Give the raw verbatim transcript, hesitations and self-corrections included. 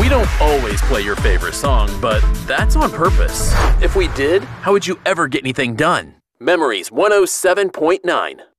We don't always play your favorite song, but that's on purpose. If we did, how would you ever get anything done? Memories one oh seven point nine.